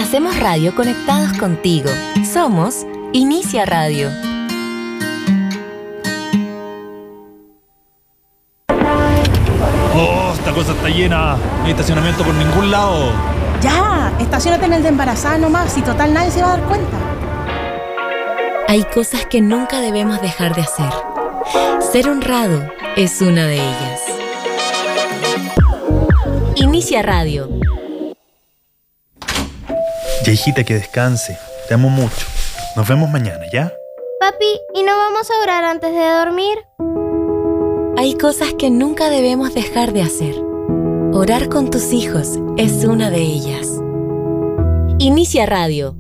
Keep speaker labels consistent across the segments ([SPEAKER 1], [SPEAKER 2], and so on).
[SPEAKER 1] Hacemos radio conectados contigo. Somos Inicia Radio.
[SPEAKER 2] Oh, esta cosa está llena. No hay estacionamiento por ningún lado.
[SPEAKER 3] Ya, estacionate en el de embarazada nomás y total nadie se va a dar cuenta.
[SPEAKER 1] Hay cosas que nunca debemos dejar de hacer. Ser honrado es una de ellas. Inicia Radio.
[SPEAKER 2] Ya, hijita, que descanse. Te amo mucho. Nos vemos mañana, ¿ya?
[SPEAKER 4] Papi, ¿y no vamos a orar antes de dormir?
[SPEAKER 1] Hay cosas que nunca debemos dejar de hacer. Orar con tus hijos es una de ellas. Inicia Radio.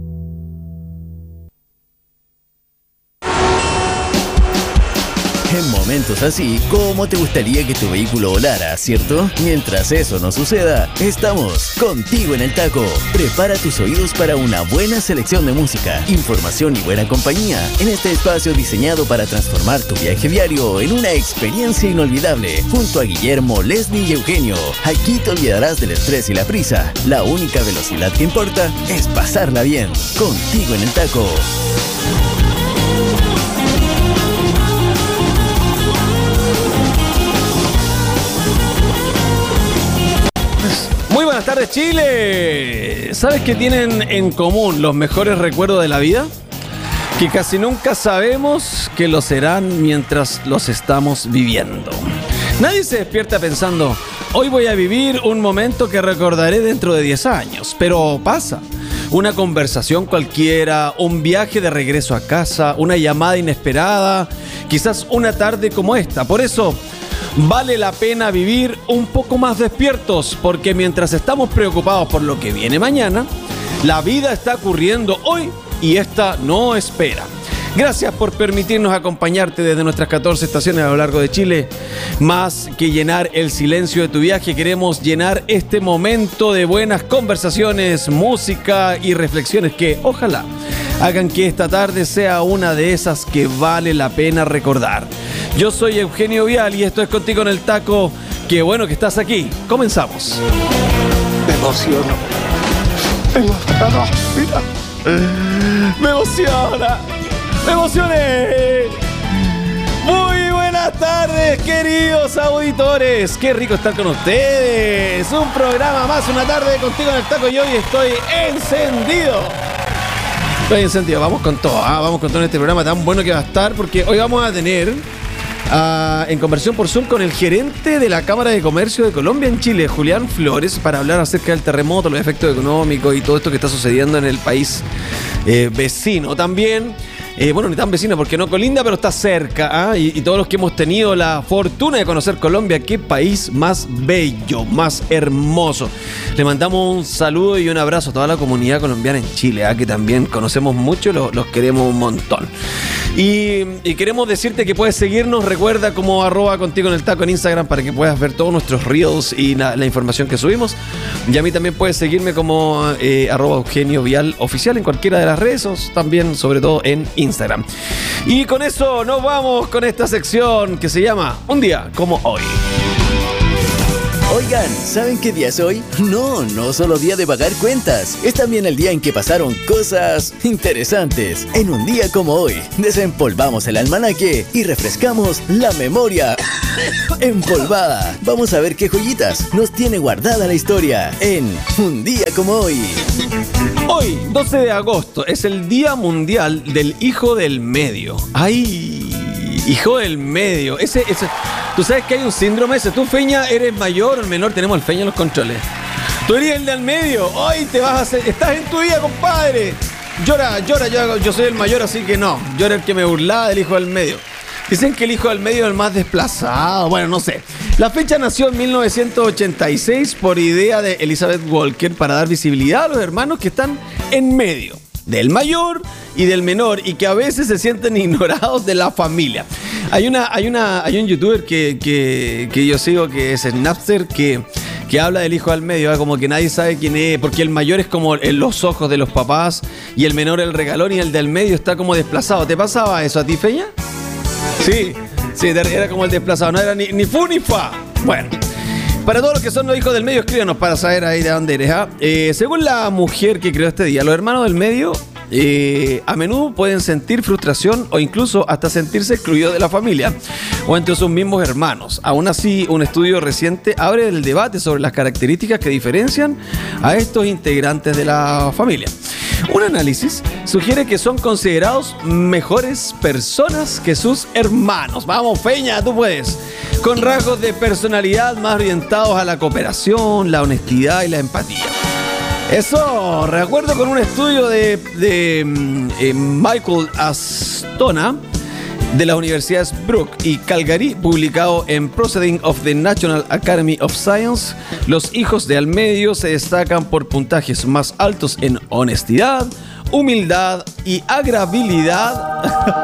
[SPEAKER 5] En momentos así, ¿cómo te gustaría que tu vehículo volara, cierto? Mientras eso no suceda, estamos contigo en el taco. Prepara tus oídos para una buena selección de música, información y buena compañía en este espacio diseñado para transformar tu viaje diario en una experiencia inolvidable. Junto a Guillermo, Leslie y Eugenio, aquí te olvidarás del estrés y la prisa. La única velocidad que importa es pasarla bien. Contigo en el taco.
[SPEAKER 6] Muy buenas tardes, Chile. ¿Sabes qué tienen en común los mejores recuerdos de la vida? Que casi nunca sabemos que lo serán mientras los estamos viviendo. Nadie se despierta pensando, hoy voy a vivir un momento que recordaré dentro de 10 años. Pero pasa. Una conversación cualquiera, un viaje de regreso a casa, una llamada inesperada, quizás una tarde como esta. Por eso vale la pena vivir un poco más despiertos, porque mientras estamos preocupados por lo que viene mañana, la vida está ocurriendo hoy y esta no espera. Gracias por permitirnos acompañarte desde nuestras 14 estaciones a lo largo de Chile. Más que llenar el silencio de tu viaje, queremos llenar este momento de buenas conversaciones, música y reflexiones que, ojalá, hagan que esta tarde sea una de esas que vale la pena recordar. Yo soy Eugenio Vial y esto es Contigo en el Taco. Qué bueno que estás aquí. Comenzamos.
[SPEAKER 7] Me emociono. Mira.
[SPEAKER 6] Me emociona. ¡Me emocioné! Muy buenas tardes, queridos auditores. Qué rico estar con ustedes. Un programa más, una tarde Contigo en el Taco y hoy estoy encendido. Estoy encendido, vamos con todo, vamos con todo en este programa tan bueno que va a estar, porque hoy vamos a tener en conversión por Zoom con el gerente de la Cámara de Comercio de Colombia en Chile, Julián Flores, para hablar acerca del terremoto, los efectos económicos y todo esto que está sucediendo en el país vecino. También bueno, ni tan vecino porque no colinda, pero está cerca, y todos los que hemos tenido la fortuna de conocer Colombia, qué país más bello, más hermoso. Le mandamos un saludo y un abrazo a toda la comunidad colombiana en Chile, que también conocemos mucho, los queremos un montón. Y queremos decirte que puedes seguirnos, recuerda como @contigo en el taco en Instagram para que puedas ver todos nuestros reels y la información que subimos. Y a mí también puedes seguirme como @Eugenio Vial Oficial en cualquiera de las redes, también sobre todo en Instagram. Y con eso nos vamos con esta sección que se llama Un día como hoy.
[SPEAKER 5] Oigan, ¿saben qué día es hoy? No solo día de pagar cuentas. Es también el día en que pasaron cosas interesantes. En un día como hoy, desempolvamos el almanaque y refrescamos la memoria empolvada. Vamos a ver qué joyitas nos tiene guardada la historia en Un día como hoy.
[SPEAKER 6] Hoy, 12 de agosto, es el Día Mundial del Hijo del Medio. ¡Ay! Hijo del medio. Ese, tú sabes que hay un síndrome ese. Tú, Feña, eres mayor o el menor. Tenemos el Feña en los controles. Tú eres el del medio. Hoy te vas a hacer. Estás en tu vida, compadre. Llora. Yo soy el mayor, así que no. Yo era el que me burlaba del hijo del medio. Dicen que el hijo del medio es el más desplazado. Bueno, no sé. La fecha nació en 1986 por idea de Elizabeth Walker para dar visibilidad a los hermanos que están en medio, del mayor y del menor, y que a veces se sienten ignorados de la familia. Hay un youtuber que yo sigo, que es Snapster, que habla del hijo al medio, como que nadie sabe quién es, porque el mayor es como en los ojos de los papás y el menor el regalón y el del medio está como desplazado. ¿Te pasaba eso a ti, Feña? Sí, era como el desplazado, no era ni fu ni fa. Bueno, Para todos los que son los hijos del medio, escríbanos para saber ahí de dónde eres. Según la mujer que creó este día, los hermanos del medio a menudo pueden sentir frustración o incluso hasta sentirse excluidos de la familia o entre sus mismos hermanos. Aún así, un estudio reciente abre el debate sobre las características que diferencian a estos integrantes de la familia. Un análisis sugiere que son considerados mejores personas que sus hermanos. Vamos, Feña, tú puedes. Con rasgos de personalidad más orientados a la cooperación, la honestidad y la empatía. Eso, recuerdo con un estudio de Michael Astona de las universidades Brook y Calgary, publicado en Proceedings of the National Academy of Science. Los hijos de al medio se destacan por puntajes más altos en honestidad, humildad y agradabilidad.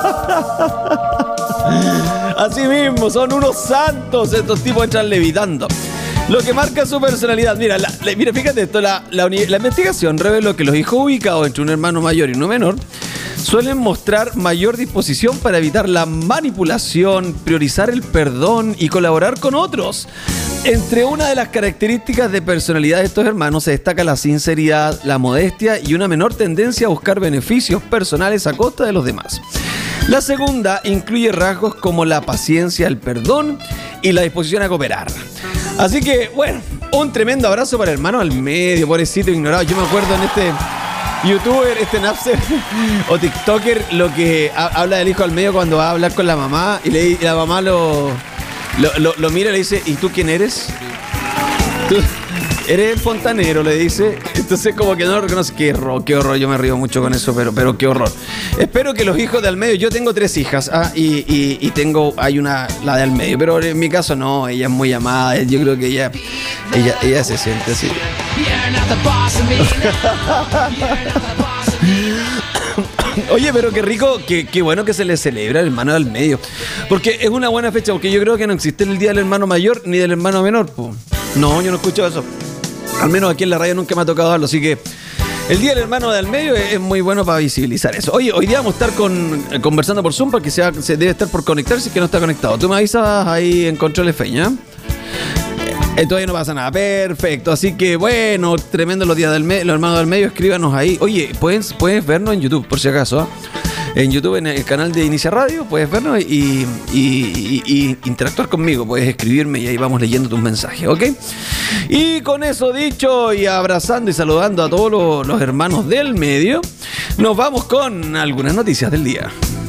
[SPEAKER 6] Así mismo, son unos santos estos tipos, entran levitando. Lo que marca su personalidad. Mira, fíjate esto, la investigación reveló que los hijos ubicados entre un hermano mayor y uno menor suelen mostrar mayor disposición para evitar la manipulación, priorizar el perdón y colaborar con otros. Entre una de las características de personalidad de estos hermanos se destaca la sinceridad, la modestia y una menor tendencia a buscar beneficios personales a costa de los demás. La segunda incluye rasgos como la paciencia, el perdón y la disposición a cooperar. Así que, bueno, un tremendo abrazo para el hermano al medio, pobrecito ignorado. Yo me acuerdo en este youtuber, Napster o tiktoker, lo que habla del hijo al medio cuando va a hablar con la mamá y la mamá lo mira y le dice, ¿y tú quién eres? ¿Tú eres el fontanero? Le dice. Entonces como que no lo reconoce. Qué horror, yo me río mucho con eso, pero qué horror. Espero que los hijos de al medio, yo tengo 3 hijas y tengo, hay una, la de al medio, pero en mi caso no, ella es muy amada, yo creo que ella se siente así. Oye, pero qué rico, qué bueno que se le celebra al hermano del medio, porque es una buena fecha, porque yo creo que no existe el día del hermano mayor ni del hermano menor, po. No, yo no escucho eso. Al menos aquí en la radio nunca me ha tocado darlo, así que el día del hermano del medio es muy bueno para visibilizar eso. Oye, hoy día vamos a estar conversando por Zoom, porque se debe estar por conectarse y que no está conectado. Tú me avisas ahí en Controles Feña. Todavía no pasa nada, perfecto. Así que bueno, tremendo los días del medio, los hermanos del medio, escríbanos ahí. Oye, puedes vernos en YouTube, por si acaso, ¿eh? En YouTube, en el canal de Inicia Radio, puedes vernos y interactuar conmigo, puedes escribirme y ahí vamos leyendo tus mensajes, ¿ok? Y con eso dicho, y abrazando y saludando a todos los hermanos del medio, nos vamos con algunas noticias del día.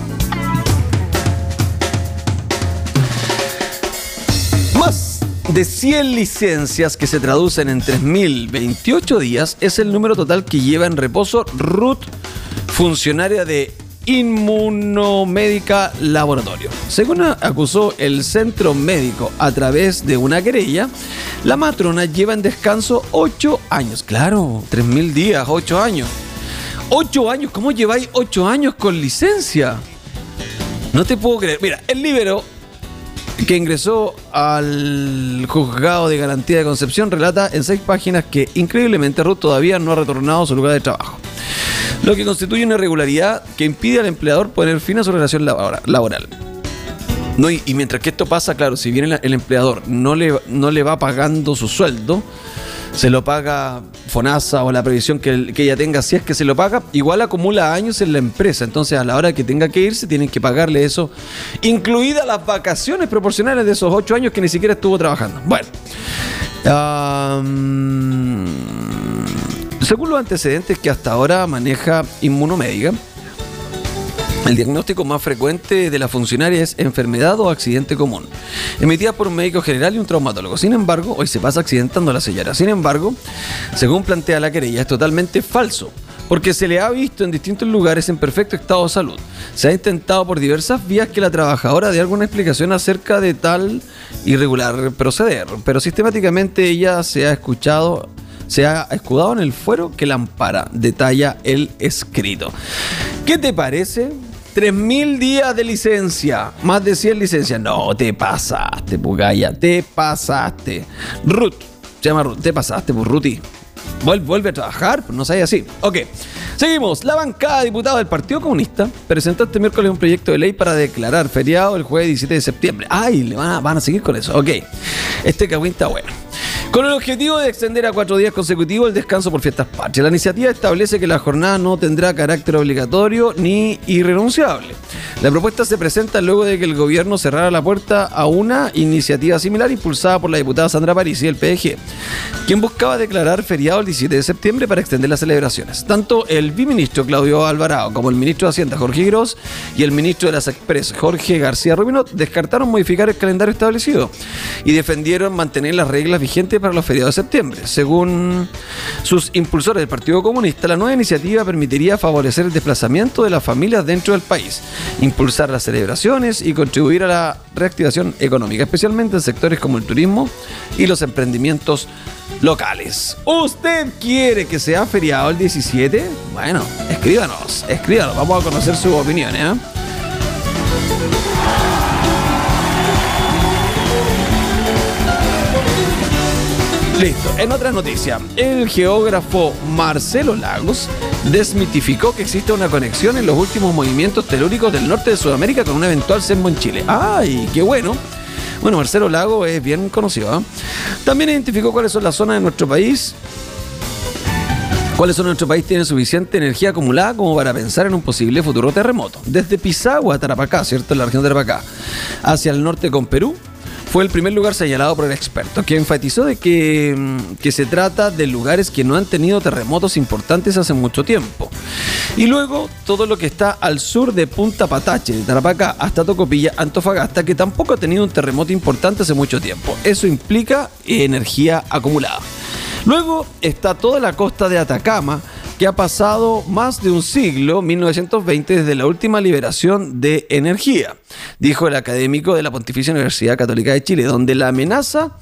[SPEAKER 6] Más de 100 licencias que se traducen en 3.028 días es el número total que lleva en reposo Ruth, funcionaria de Inmunomédica Laboratorio. Según acusó el centro médico a través de una querella, la matrona lleva en descanso 8 años. Claro, 3.000 días, 8 años. 8 años, ¿cómo lleváis 8 años con licencia? No te puedo creer. Mira, el libero que ingresó al juzgado de garantía de Concepción relata en 6 páginas que increíblemente Ruth todavía no ha retornado a su lugar de trabajo, lo que constituye una irregularidad que impide al empleador poner fin a su relación laboral. No, y mientras que esto pasa, claro, si bien el empleador no le va pagando su sueldo, se lo paga FONASA o la previsión que ella tenga, si es que se lo paga, igual acumula años en la empresa. Entonces a la hora que tenga que irse, tienen que pagarle eso, incluidas las vacaciones proporcionales de esos 8 años que ni siquiera estuvo trabajando. Bueno, según los antecedentes que hasta ahora maneja Inmunomédica, el diagnóstico más frecuente de la funcionaria es enfermedad o accidente común, emitida por un médico general y un traumatólogo. Sin embargo, hoy se pasa accidentando a la señora. Sin embargo, según plantea la querella, es totalmente falso, porque se le ha visto en distintos lugares en perfecto estado de salud. Se ha intentado por diversas vías que la trabajadora dé alguna explicación acerca de tal irregular proceder, pero sistemáticamente ella se ha escudado en el fuero que la ampara, detalla el escrito. ¿Qué te parece? 3.000 días de licencia, más de 100 licencias. No, te pasaste, Pugaya, te pasaste. Ruth, se llama Ruth, te pasaste, pues, Ruti. Vuelve a trabajar, pues no sabía así. Ok, seguimos. La bancada de diputados del Partido Comunista presentó este miércoles un proyecto de ley para declarar feriado el jueves 17 de septiembre. Ay, van a seguir con eso. Ok, este cagüín está bueno. Con el objetivo de extender a 4 días consecutivos el descanso por fiestas patrias. La iniciativa establece que la jornada no tendrá carácter obligatorio ni irrenunciable. La propuesta se presenta luego de que el gobierno cerrara la puerta a una iniciativa similar impulsada por la diputada Sandra Parisi del PDG, quien buscaba declarar feriado el 17 de septiembre para extender las celebraciones. Tanto el viceministro Claudio Alvarado como el ministro de Hacienda Jorge Gros y el ministro de las Express Jorge García Rubinot descartaron modificar el calendario establecido y defendieron mantener las reglas vigentes para los feriados de septiembre. Según sus impulsores del Partido Comunista, la nueva iniciativa permitiría favorecer el desplazamiento de las familias dentro del país, impulsar las celebraciones y contribuir a la reactivación económica, especialmente en sectores como el turismo y los emprendimientos locales. ¿Usted quiere que sea feriado el 17? Bueno, escríbanos, vamos a conocer sus opiniones, ¿eh? Listo. En otras noticias, el geógrafo Marcelo Lagos desmitificó que existe una conexión en los últimos movimientos telúricos del norte de Sudamérica con un eventual sismo en Chile. ¡Ay, qué bueno! Bueno, Marcelo Lagos es bien conocido, ¿eh? También identificó cuáles son las zonas de nuestro país. ¿Cuáles zonas de nuestro país tienen suficiente energía acumulada como para pensar en un posible futuro terremoto? Desde Pisagua a Tarapacá, ¿cierto? En la región de Tarapacá, hacia el norte con Perú, fue el primer lugar señalado por el experto, que enfatizó de que se trata de lugares que no han tenido terremotos importantes hace mucho tiempo. Y luego todo lo que está al sur de Punta Patache, de Tarapacá hasta Tocopilla, Antofagasta, que tampoco ha tenido un terremoto importante hace mucho tiempo. Eso implica energía acumulada. Luego está toda la costa de Atacama, que ha pasado más de un siglo, 1920, desde la última liberación de energía, dijo el académico de la Pontificia Universidad Católica de Chile, donde la amenaza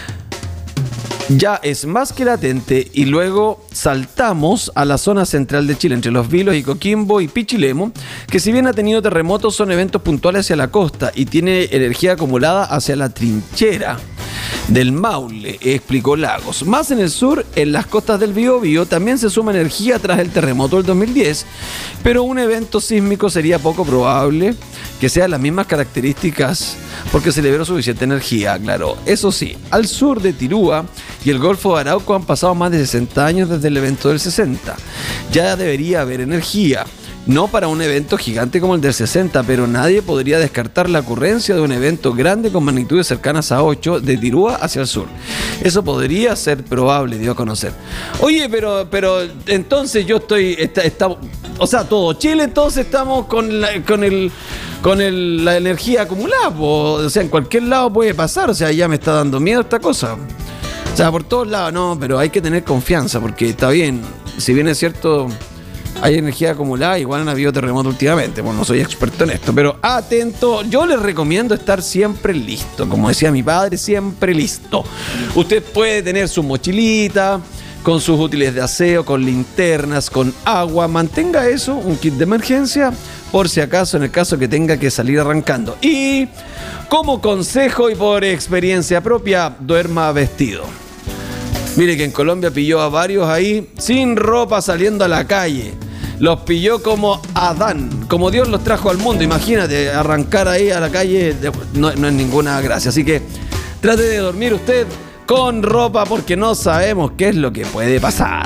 [SPEAKER 6] ya es más que latente. Y luego saltamos a la zona central de Chile, entre Los Vilos y Coquimbo y Pichilemu, que si bien ha tenido terremotos, son eventos puntuales hacia la costa y tiene energía acumulada hacia la trinchera del Maule, explicó Lagos. Más en el sur, en las costas del Biobío, también se suma energía tras el terremoto del 2010, pero un evento sísmico sería poco probable que sea las mismas características porque se liberó suficiente energía, aclaró. Eso sí, al sur de Tirúa y el Golfo de Arauco han pasado más de 60 años desde el evento del 60. Ya debería haber energía. No para un evento gigante como el del 60, pero nadie podría descartar la ocurrencia de un evento grande con magnitudes cercanas a 8 de Tirúa hacia el sur. Eso podría ser probable, dio a conocer. Oye, pero entonces yo o sea, todo Chile entonces estamos con la energía acumulada, o sea, en cualquier lado puede pasar, o sea, ya me está dando miedo esta cosa. O sea, por todos lados, no, pero hay que tener confianza, porque está bien, si bien es cierto, hay energía acumulada, igual han habido terremotos últimamente. Bueno, no soy experto en esto, pero atento. Yo les recomiendo estar siempre listo. Como decía mi padre, siempre listo. Usted puede tener su mochilita con sus útiles de aseo, con linternas, con agua. Mantenga eso, un kit de emergencia, por si acaso, en el caso que tenga que salir arrancando. Y como consejo y por experiencia propia, duerma vestido. Mire que en Colombia pilló a varios ahí sin ropa saliendo a la calle. Los pilló como Adán, como Dios los trajo al mundo. Imagínate, arrancar ahí a la calle no es ninguna gracia. Así que trate de dormir usted con ropa porque no sabemos qué es lo que puede pasar.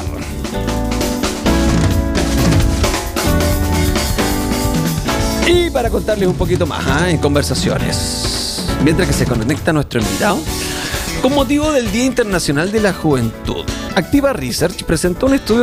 [SPEAKER 6] Y para contarles un poquito más en conversaciones, mientras que se conecta nuestro invitado, con motivo del Día Internacional de la Juventud, Activa Research presentó un estudio